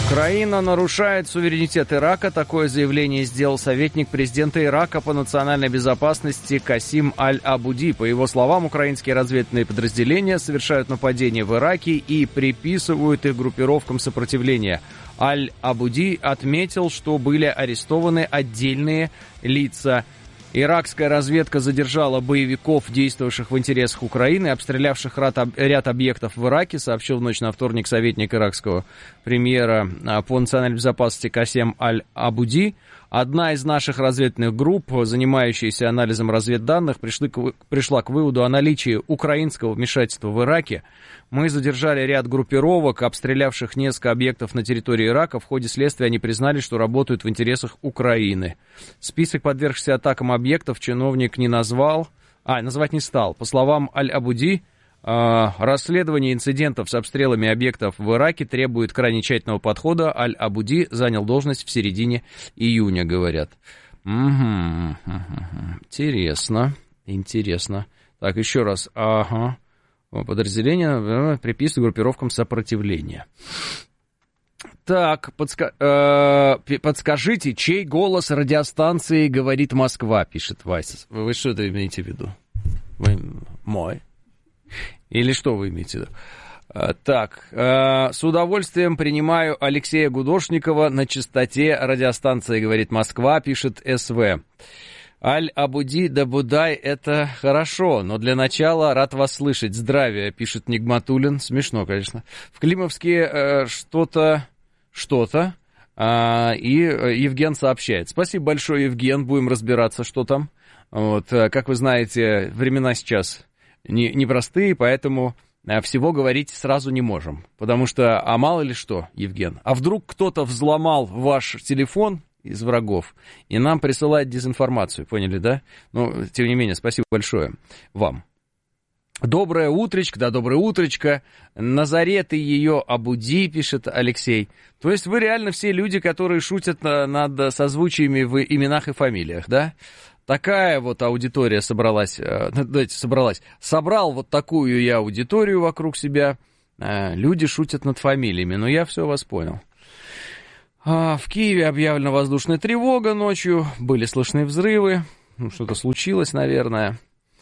Украина нарушает суверенитет Ирака. Такое заявление сделал советник президента Ирака по национальной безопасности Касим Аль-Абуди. По его словам, украинские разведывательные подразделения совершают нападения в Ираке и приписывают их группировкам сопротивления. Аль-Абуди отметил, что были арестованы отдельные лица. Иракская разведка задержала боевиков, действовавших в интересах Украины, обстрелявших ряд объектов в Ираке, сообщил в ночь на вторник советник иракского премьера по национальной безопасности Касем Аль-Абуди. Одна из наших разведывательных групп, занимающаяся анализом разведданных, пришла к выводу о наличии украинского вмешательства в Ираке. Мы задержали ряд группировок, обстрелявших несколько объектов на территории Ирака. В ходе следствия они признали, что работают в интересах Украины. Список подвергшихся атакам объектов чиновник не назвал, называть не стал. По словам Аль-Абуди, расследование инцидентов с обстрелами объектов в Ираке требует крайне тщательного подхода. Аль-Абуди занял должность в середине июня, говорят. Интересно. Так, еще раз. Подразделение приписывает группировкам сопротивления. Так, подскажите, чей голос радиостанции «Говорит Москва», пишет Вася. Вы что это имеете в виду? Мой? Или что вы имеете в виду? Так, с удовольствием принимаю Алексея Гудошникова на частоте радиостанции «Говорит Москва», пишет СВ. Аль-Абуди да Будай — это хорошо, но для начала рад вас слышать. Здравия, пишет Нигматуллин. Смешно, конечно. В Климовске что-то. И Евген сообщает. Спасибо большое, Евген. Будем разбираться, что там. Вот, как вы знаете, времена сейчас непростые, поэтому всего говорить сразу не можем. Потому что, мало ли что, Евген, вдруг кто-то взломал ваш телефон из врагов и нам присылает дезинформацию, поняли, да? Ну, тем не менее, спасибо большое вам. Доброе утречко, да, доброе утречко. Назарет и ее Абуди, пишет Алексей. То есть вы реально все люди, которые шутят над созвучиями в именах и фамилиях, да? Такая вот аудитория собралась. Собрал вот такую я аудиторию вокруг себя. Люди шутят над фамилиями, но я все вас понял. В Киеве объявлена воздушная тревога ночью, были слышны взрывы, что-то случилось, наверное.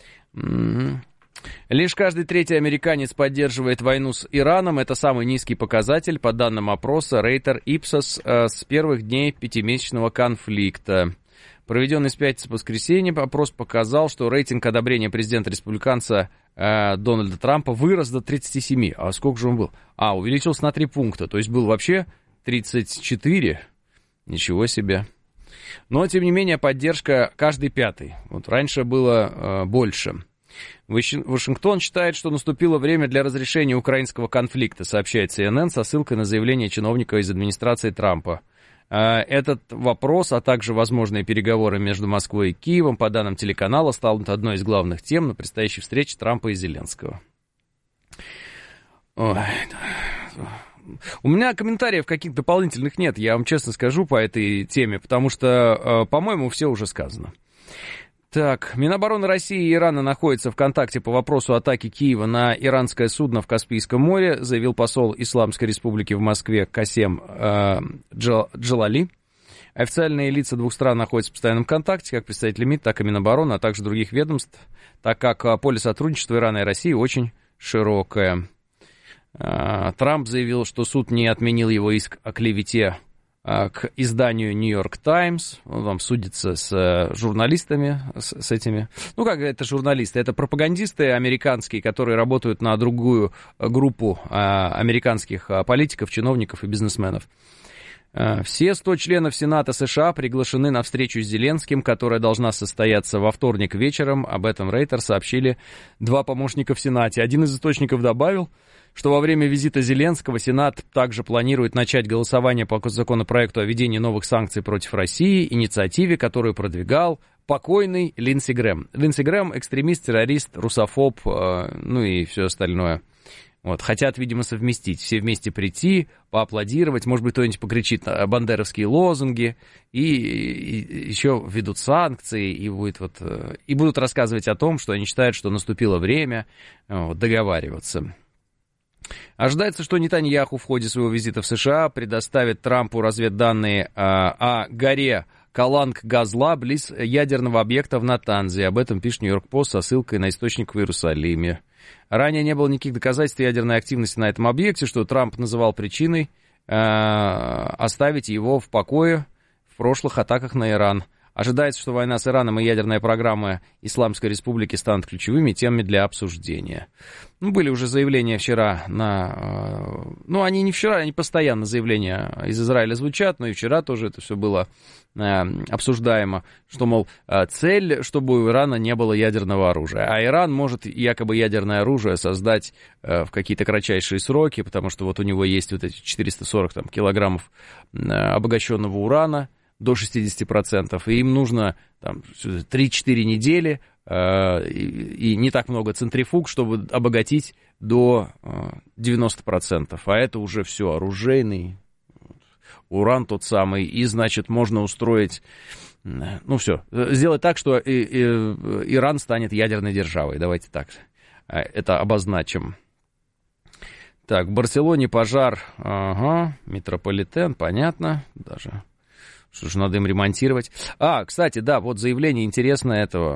Лишь каждый третий американец поддерживает войну с Ираном, это самый низкий показатель, по данным опроса Рейтер Ипсос с первых дней пятимесячного конфликта. Проведенный с пятницы по воскресенье опрос показал, что рейтинг одобрения президента-республиканца Дональда Трампа вырос до 37. А сколько же он был? Увеличился на 3 пункта, то есть был вообще 34, ничего себе. Но, тем не менее, поддержка каждый пятый. Вот раньше было больше. Вашингтон считает, что наступило время для разрешения украинского конфликта, сообщает CNN со ссылкой на заявление чиновника из администрации Трампа. Этот вопрос, а также возможные переговоры между Москвой и Киевом, по данным телеканала, станут одной из главных тем на предстоящей встрече Трампа и Зеленского. У меня комментариев каких-то дополнительных нет, я вам честно скажу, по этой теме, потому что, по-моему, все уже сказано. Так, Минобороны России и Ирана находятся в контакте по вопросу атаки Киева на иранское судно в Каспийском море, заявил посол Исламской Республики в Москве Касем Джалали. Официальные лица двух стран находятся в постоянном контакте, как представители МИД, так и Минобороны, а также других ведомств, так как поле сотрудничества Ирана и России очень широкое. Трамп заявил, что суд не отменил его иск о клевете к изданию «Нью-Йорк Таймс». Он там судится с журналистами, с этими. Ну, как это журналисты? Это пропагандисты американские, которые работают на другую группу американских политиков, чиновников и бизнесменов. Все 100 членов Сената США приглашены на встречу с Зеленским, которая должна состояться во вторник вечером. Об этом Рейтер сообщили 2 помощника в Сенате. Один из источников добавил, что во время визита Зеленского Сенат также планирует начать голосование по законопроекту о введении новых санкций против России, инициативе, которую продвигал покойный Линдси Грэм. Линдси Грэм — экстремист, террорист, русофоб, ну и все остальное. Вот, хотят, видимо, совместить, все вместе прийти, поаплодировать, может быть, кто-нибудь покричит бандеровские лозунги, и еще введут санкции, и будут рассказывать о том, что они считают, что наступило время договариваться. Ожидается, что Нетаньяху в ходе своего визита в США предоставит Трампу разведданные о горе Каланг-Газла близ ядерного объекта в Натанзе. Об этом пишет Нью-Йорк-Пост со ссылкой на источник в Иерусалиме. Ранее не было никаких доказательств ядерной активности на этом объекте, что Трамп называл причиной оставить его в покое в прошлых атаках на Иран. Ожидается, что война с Ираном и ядерная программа Исламской Республики станут ключевыми темами для обсуждения. Были уже заявления вчера они не вчера, они постоянно заявления из Израиля звучат, но и вчера тоже это все было обсуждаемо, что, мол, цель, чтобы у Ирана не было ядерного оружия. А Иран может якобы ядерное оружие создать в какие-то кратчайшие сроки, потому что вот у него есть вот эти 440 килограммов обогащенного урана, до 60%, и им нужно 3-4 недели и не так много центрифуг, чтобы обогатить до 90%. А это уже все оружейный уран тот самый, и, значит, можно устроить, сделать так, что Иран станет ядерной державой. Давайте так это обозначим. Так, в Барселоне пожар, метрополитен, понятно, даже... Что же надо им ремонтировать. Кстати, да, вот заявление интересное этого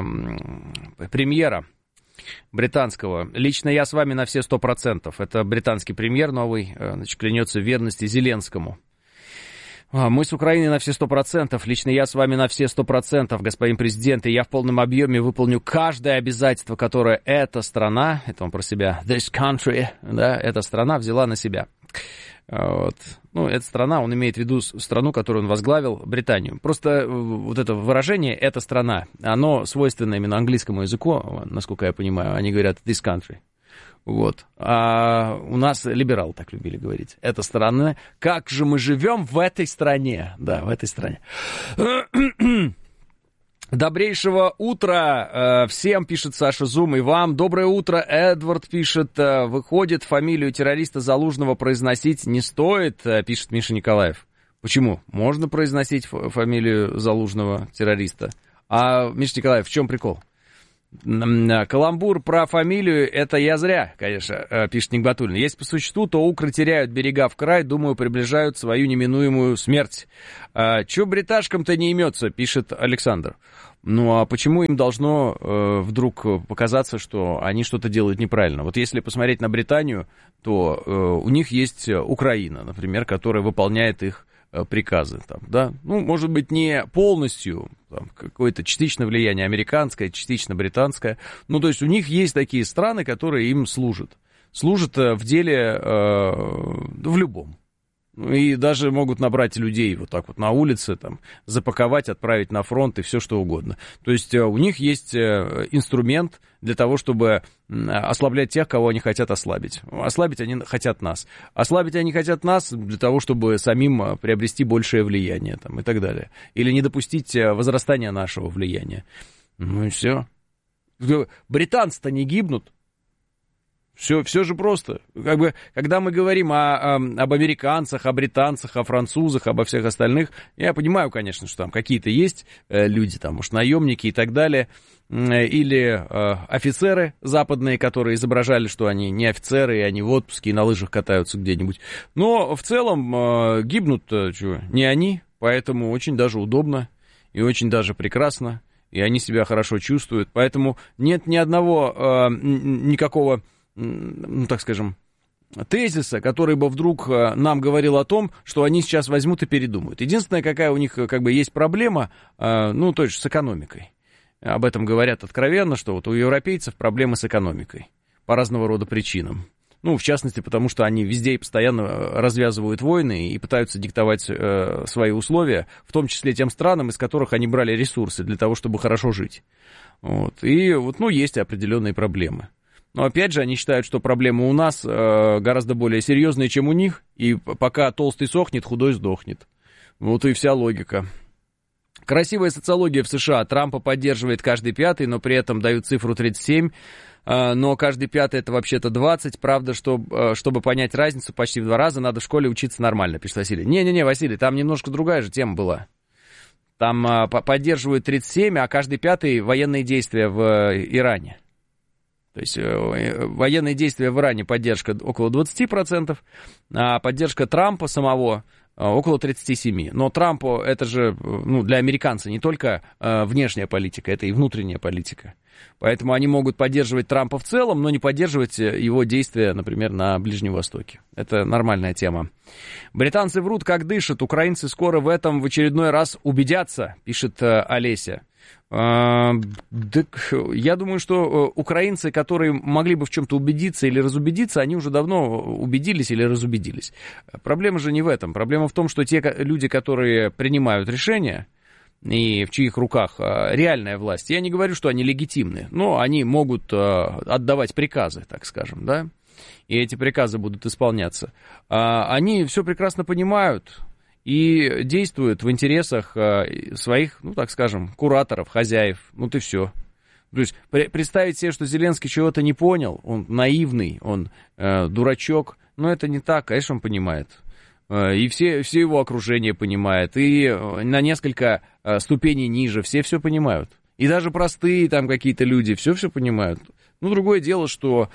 премьера британского. Лично я с вами на все 100%. Это британский премьер новый, клянется в верности Зеленскому. Мы с Украиной на все 100%. Лично я с вами на все 100%, господин президент. И я в полном объеме выполню каждое обязательство, которое эта страна, это он про себя, this country, да, эта страна взяла на себя. Вот. Эта страна, он имеет в виду страну, которую он возглавил, Британию. Просто вот это выражение «эта страна», оно свойственно именно английскому языку, насколько я понимаю. Они говорят «this country». Вот. А у нас либералы так любили говорить. «Эта страна». Как же мы живем в этой стране? Да, в этой стране. Добрейшего утра всем, пишет Саша Зум, и вам. Доброе утро, Эдвард пишет. Выходит, фамилию террориста Залужного произносить не стоит, пишет Миша Николаев. Почему? Можно произносить фамилию Залужного террориста. А, Миша Николаев, в чем прикол? Каламбур про фамилию, это я зря, конечно, пишет Нигбатуллин. Если по существу, то укры теряют берега в край, думаю, приближают свою неминуемую смерть. Чё бриташкам-то не имется, пишет Александр. А почему им должно вдруг показаться, что они что-то делают неправильно? Вот если посмотреть на Британию, то у них есть Украина, например, которая выполняет их приказы, да, может быть, не полностью, какое-то частичное влияние американское, частично британское, то есть у них есть такие страны, которые им служат в деле, в любом. И даже могут набрать людей вот так вот на улице, запаковать, отправить на фронт и все что угодно. То есть у них есть инструмент для того, чтобы ослаблять тех, кого они хотят ослабить. Ослабить они хотят нас. Ослабить они хотят нас для того, чтобы самим приобрести большее влияние и так далее. Или не допустить возрастания нашего влияния. И все. Британцы-то не гибнут. Все же просто. Когда мы говорим об американцах, о британцах, о французах, обо всех остальных, я понимаю, конечно, что там какие-то есть люди, может, наемники и так далее, или офицеры западные, которые изображали, что они не офицеры, и они в отпуске и на лыжах катаются где-нибудь. Но в целом гибнут не они, поэтому очень даже удобно и очень даже прекрасно, и они себя хорошо чувствуют. Поэтому нет ни одного, никакого, так скажем, тезиса, который бы вдруг нам говорил о том, что они сейчас возьмут и передумают. Единственная, какая у них есть проблема, то есть с экономикой. Об этом говорят откровенно, что вот у европейцев проблемы с экономикой по разного рода причинам. В частности, потому что они везде и постоянно развязывают войны и пытаются диктовать свои условия, в том числе тем странам, из которых они брали ресурсы для того, чтобы хорошо жить. И есть определенные проблемы. Но опять же, они считают, что проблемы у нас гораздо более серьезные, чем у них, и пока толстый сохнет, худой сдохнет. Вот и вся логика. Красивая социология в США. Трампа поддерживает каждый пятый, но при этом дают цифру 37, но каждый пятый это вообще-то 20. Правда, чтобы понять разницу почти в 2 раза, надо в школе учиться нормально, пишет Василий. Не-не-не, Василий, там немножко другая же тема была. Там поддерживают 37, а каждый пятый военные действия в Иране. То есть военные действия в Иране поддержка около 20%, а поддержка Трампа самого около 37%. Но Трампу это же для американца не только внешняя политика, это и внутренняя политика. Поэтому они могут поддерживать Трампа в целом, но не поддерживать его действия, например, на Ближнем Востоке. Это нормальная тема. Британцы врут, как дышат. Украинцы скоро в этом в очередной раз убедятся, пишет Олеся. Я думаю, что украинцы, которые могли бы в чем-то убедиться или разубедиться, они уже давно убедились или разубедились. Проблема же не в этом. Проблема в том, что те люди, которые принимают решения, и в чьих руках реальная власть, я не говорю, что они легитимны, но они могут отдавать приказы, так скажем, да, и эти приказы будут исполняться. Они все прекрасно понимают и действуют в интересах своих, так скажем, кураторов, хозяев, и все. То есть представить себе, что Зеленский чего-то не понял, он наивный, он дурачок, но это не так, конечно, он понимает. И все его окружение понимает, и на несколько ступеней ниже все понимают. И даже простые там какие-то люди все понимают. Другое дело, что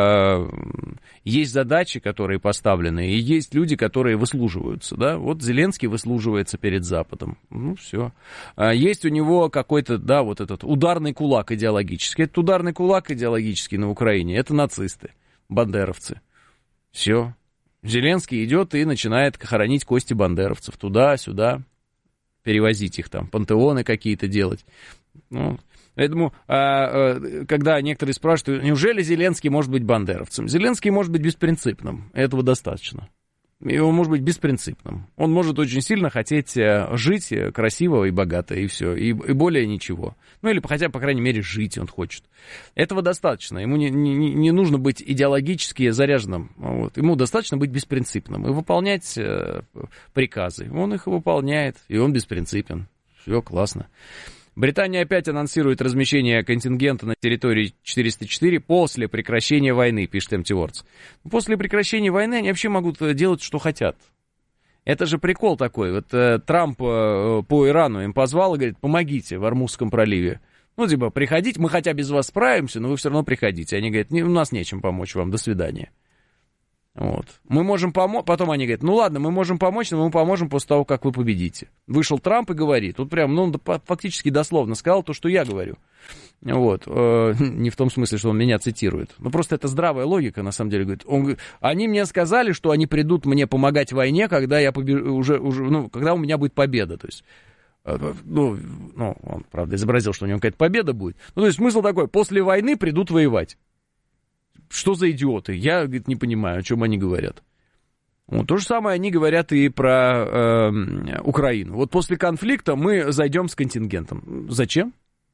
есть задачи, которые поставлены, и есть люди, которые выслуживаются, да. Вот Зеленский выслуживается перед Западом, все. Есть у него какой-то, вот этот ударный кулак идеологический. Этот ударный кулак идеологический на Украине, это нацисты, бандеровцы. Все. Зеленский идет и начинает хоронить кости бандеровцев туда-сюда, перевозить их там, пантеоны какие-то делать. Поэтому, когда некоторые спрашивают, неужели Зеленский может быть бандеровцем? Зеленский может быть беспринципным, этого достаточно. И он может быть беспринципным. Он может очень сильно хотеть жить красиво и богато, и все, и более ничего. Или хотя, по крайней мере, жить он хочет. Этого достаточно. Ему не нужно быть идеологически заряженным. Ему достаточно быть беспринципным и выполнять приказы. Он их выполняет, и он беспринципен. Все классно. Британия опять анонсирует размещение контингента на территории 404 после прекращения войны, пишет Empty Words. После прекращения войны они вообще могут делать, что хотят. Это же прикол такой. Вот Трамп по Ирану им позвал и говорит, помогите в Ормузском проливе. Приходите, мы хотя без вас справимся, но вы все равно приходите. Они говорят, у нас нечем помочь вам, до свидания. Мы можем помочь, потом они говорят, ладно, мы можем помочь, но мы поможем после того, как вы победите. Вышел Трамп и говорит, фактически дословно сказал то, что я говорю. Не в том смысле, что он меня цитирует. Просто это здравая логика, на самом деле. Говорит, они мне сказали, что они придут мне помогать в войне, когда я когда у меня будет победа. То есть, он, правда, изобразил, что у него какая-то победа будет. То есть смысл такой, после войны придут воевать. Что за идиоты? Я, говорит, не понимаю, о чем они говорят. То же самое они говорят и про Украину. После конфликта мы зайдем с контингентом. Зачем?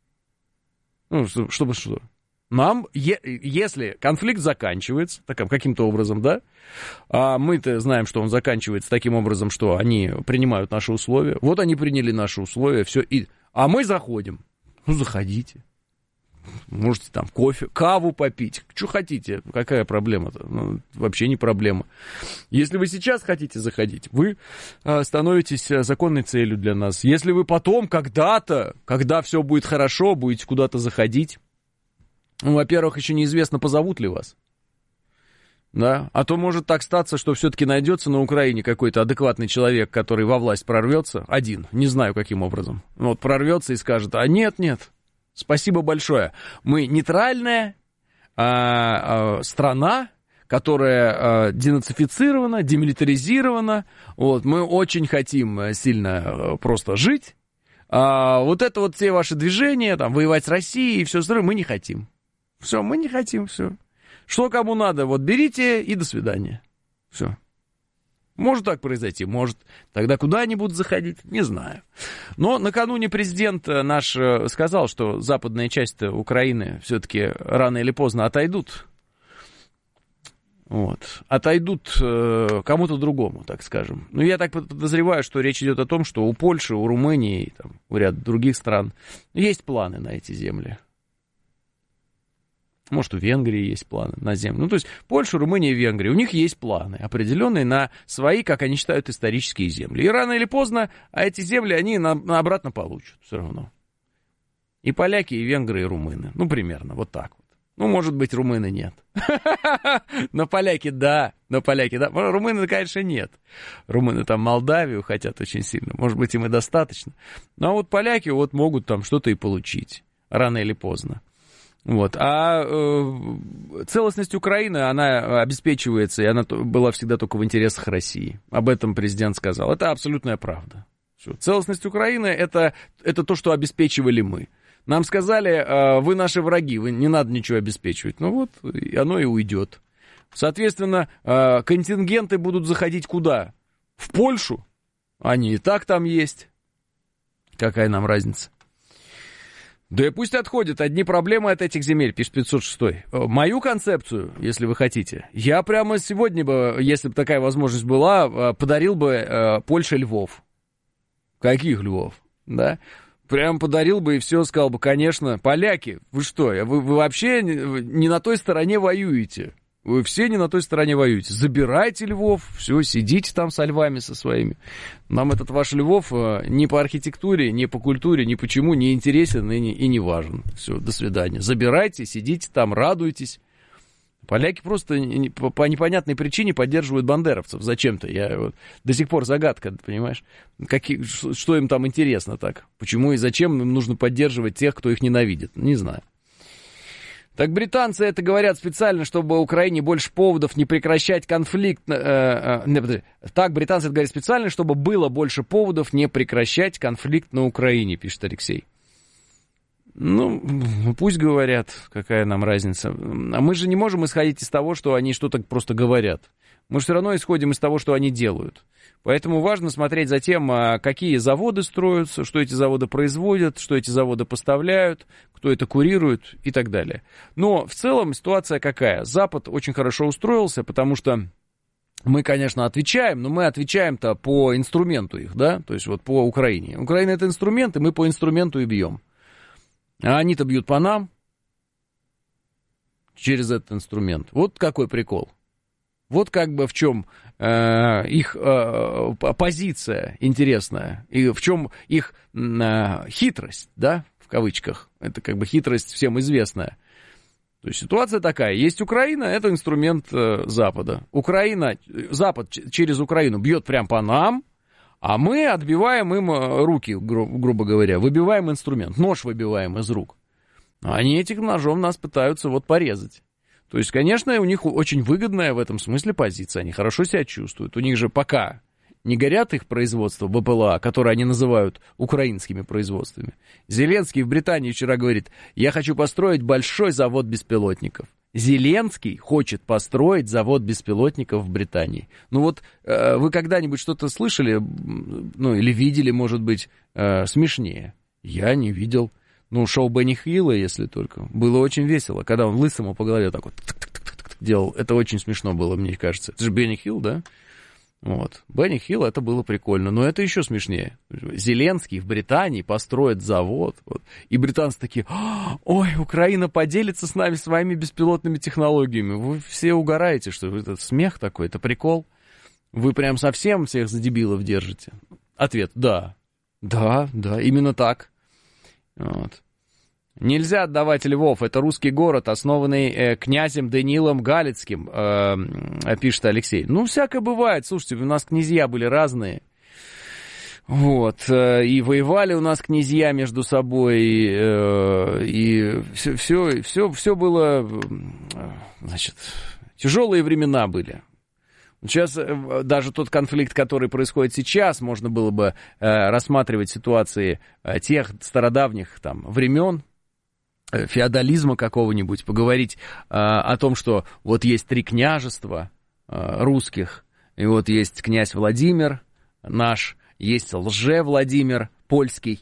Чтобы что? Нам, если конфликт заканчивается, каким-то образом, да, а мы-то знаем, что он заканчивается таким образом, что они принимают наши условия. Они приняли наши условия, все, а мы заходим. Заходите. Можете там каву попить, что хотите, какая проблема-то? Вообще не проблема. Если вы сейчас хотите заходить, вы становитесь законной целью для нас. Если вы потом, когда-то, когда все будет хорошо, будете куда-то заходить, во-первых, еще неизвестно, позовут ли вас. Да? А то может так статься, что все-таки найдется на Украине какой-то адекватный человек, который во власть прорвется, один, не знаю каким образом, прорвется и скажет, нет, спасибо большое. Мы нейтральная страна, которая денацифицирована, демилитаризирована. Мы очень хотим сильно просто жить. Это все ваши движения, воевать с Россией и все остальное, мы не хотим. Все, мы не хотим, все. Что кому надо, берите и до свидания. Все. Может так произойти, может. Тогда куда они будут заходить, не знаю. Но накануне президент наш сказал, что западная часть Украины все-таки рано или поздно отойдут. Отойдут кому-то другому, так скажем. Я так подозреваю, что речь идет о том, что у Польши, у Румынии, у ряда других стран есть планы на эти земли. Может, у Венгрии есть планы на землю. То есть Польша, Румыния и Венгрия, у них есть планы определенные на свои, как они считают, исторические земли. И рано или поздно эти земли они обратно получат все равно. И поляки, и венгры, и румыны. Примерно вот так вот. Ну, может быть, румыны нет. Но поляки, да. Румыны, конечно, нет. Румыны там Молдавию хотят очень сильно. Может быть, им и достаточно. Ну, а вот поляки вот могут там что-то и получить. Рано или поздно. Вот. А целостность Украины, она обеспечивается, и она была всегда только в интересах России. Об этом президент сказал. Это абсолютная правда. Все. Целостность Украины это то, что обеспечивали мы. Нам сказали, вы наши враги, вы не надо ничего обеспечивать. Ну вот, оно и уйдет. Соответственно, контингенты будут заходить куда? В Польшу? Они и так там есть. Какая нам разница? Да и пусть отходят. Одни проблемы от этих земель, пишет 506. Мою концепцию, если вы хотите, я прямо сегодня бы, если бы такая возможность была, подарил бы Польше львов. Каких львов? Да? Прям подарил бы и все, сказал бы, конечно, поляки, вы что, вы вообще не на той стороне воюете. Вы все не на той стороне воюете. Забирайте львов, все, сидите там со львами со своими. Нам этот ваш Львов ни по архитектуре, ни по культуре, ни почему не интересен и не важен. Все, до свидания. Забирайте, сидите там, радуйтесь. Поляки просто по непонятной причине поддерживают бандеровцев. Зачем-то. Я вот, до сих пор загадка, понимаешь? Что им там интересно так? Почему и зачем им нужно поддерживать тех, кто их ненавидит? Не знаю. Так британцы это говорят специально, чтобы Украине больше поводов не прекращать конфликт. Так британцы это говорят специально, чтобы было больше поводов не прекращать конфликт на Украине, пишет Алексей. Ну, пусть говорят, какая нам разница. А мы же не можем исходить из того, что они что-то просто говорят. Мы же все равно исходим из того, что они делают. Поэтому важно смотреть за тем, какие заводы строятся, что эти заводы производят, что эти заводы поставляют, кто это курирует и так далее. Но в целом ситуация какая? Запад очень хорошо устроился, потому что мы, конечно, отвечаем, но мы отвечаем-то по инструменту их, да, то есть вот по Украине. Украина — это инструмент, и мы по инструменту и бьем. А они-то бьют по нам через этот инструмент. Вот какой прикол. Вот как бы в чем их позиция интересная, и в чем их хитрость, да, в кавычках. Это как бы хитрость всем известная. То есть ситуация такая. Есть Украина, это инструмент Запада. Запад через Украину бьет прям по нам, а мы отбиваем им руки, грубо говоря, выбиваем инструмент, нож выбиваем из рук. Они этим ножом нас пытаются вот порезать. То есть, конечно, у них очень выгодная в этом смысле позиция, они хорошо себя чувствуют. У них же пока не горят их производства БПЛА, которые они называют украинскими производствами. Зеленский в Британии вчера говорит, я хочу построить большой завод беспилотников. Зеленский хочет построить завод беспилотников в Британии. Ну вот, вы когда-нибудь что-то слышали, ну или видели, может быть, смешнее? Я не видел. Ну, шоу Бенни Хилла, если только. Было очень весело, когда он лысому по голове так вот делал. Это очень смешно было, мне кажется. Это же Бенни Хилл, да? Вот. Бенни Хилл, это было прикольно, но это еще смешнее. Зеленский в Британии построит завод, вот, и британцы такие, ой, Украина поделится с нами своими беспилотными технологиями. Вы все угораете, что это смех такой, это прикол. Вы прям совсем всех за дебилов держите. Ответ, да, именно так. Вот. Нельзя отдавать Львов, это русский город, основанный князем Даниилом Галицким, пишет Алексей. Ну, всякое бывает, слушайте, у нас князья были разные, вот, и воевали у нас князья между собой, и все было, значит, тяжелые времена были. Сейчас даже тот конфликт, который происходит сейчас, можно было бы рассматривать ситуации тех стародавних там времен, феодализма какого-нибудь, поговорить о том, что вот есть 3 княжества русских, и вот есть князь Владимир наш, есть Лже-Владимир польский,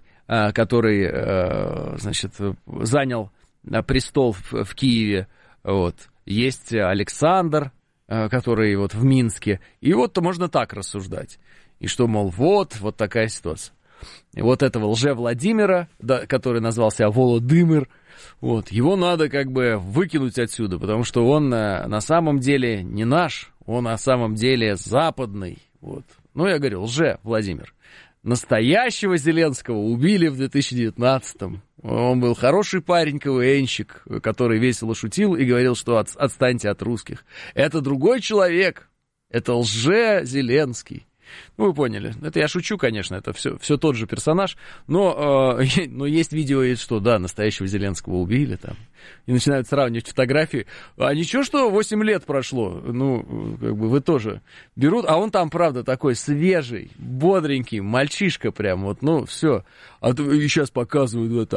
который, значит, занял престол в Киеве, вот, есть Александр, который вот в Минске, и вот можно так рассуждать, и что, мол, вот такая ситуация. И вот этого Лже-Владимира, да, который назвался Володимир, вот, его надо как бы выкинуть отсюда, потому что он на самом деле не наш, он на самом деле западный. Вот. Ну, я говорю, Лже-Владимир. настоящего Зеленского убили в 2019-м. Он был хороший парень, КВНщик, который весело шутил и говорил, что отстаньте от русских. Это другой человек. Это лже-Зеленский. Ну, вы поняли. Это я шучу, конечно, это все тот же персонаж. Но есть видео, что, да, настоящего Зеленского убили там. И начинают сравнивать фотографии. А ничего, что 8 лет прошло. Ну, как бы вы тоже берут. А он там, правда, такой свежий, бодренький, мальчишка прям. Вот, ну, все. А и сейчас показывают это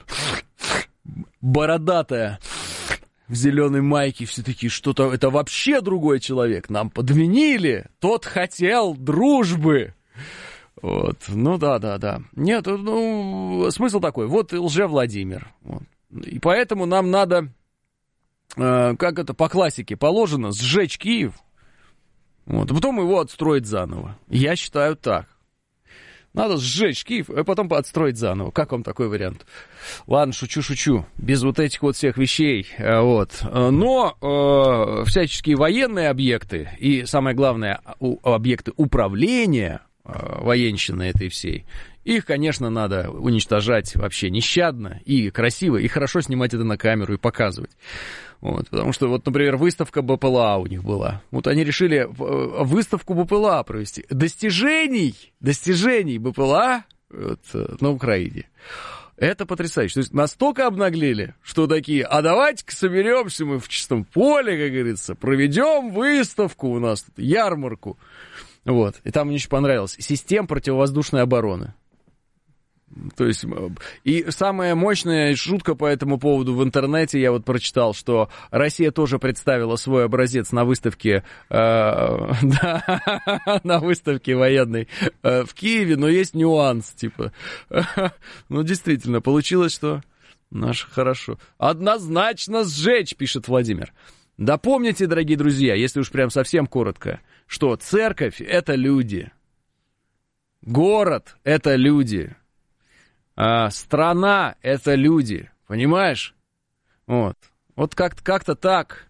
бородатая в зеленой майке, все такие, что-то, это вообще другой человек, нам подменили, тот хотел дружбы. Вот, ну да. Нет, ну, смысл такой, вот лже-Владимир. Вот. И поэтому нам надо, как это по классике положено, сжечь Киев, вот, а потом его отстроить заново. Я считаю так. Надо сжечь Киев, а потом отстроить заново. Как вам такой вариант? Ладно, шучу. Без вот этих вот всех вещей. Вот. Но всяческие военные объекты и, самое главное, объекты управления военщины этой всей, их, конечно, надо уничтожать вообще нещадно и красиво, и хорошо снимать это на камеру и показывать. Вот, потому что, вот, например, выставка БПЛА у них была. Вот они решили выставку БПЛА провести. Достижений БПЛА вот, на Украине. Это потрясающе. То есть настолько обнаглели, что такие, а давайте-ка соберемся мы в чистом поле, как говорится, проведем выставку у нас, тут, ярмарку. Вот, и там мне еще понравилось. Систем противовоздушной обороны. То есть, и самая мощная шутка по этому поводу в интернете, я вот прочитал, что Россия тоже представила свой образец на выставке, на выставке военной в Киеве, но есть нюанс, типа, ну, действительно, получилось, что наше хорошо. Однозначно сжечь, пишет Владимир. Да помните, дорогие друзья, если уж прям совсем коротко, что церковь — это люди, город — это люди, страна — это люди, понимаешь? Вот как-то так.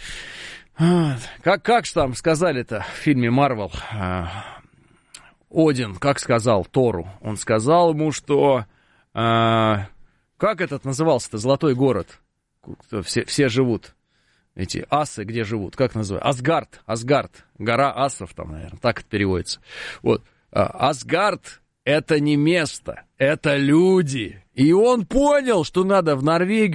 Как же там сказали-то в фильме «Марвел»? Один, как сказал Тору? Он сказал ему, что... как этот назывался-то, золотой город? Все живут. Эти асы где живут? Как называют? Асгард. Гора асов там, наверное. Так это переводится. Вот. Асгард — это не место, это люди. И он понял, что надо в Норвегию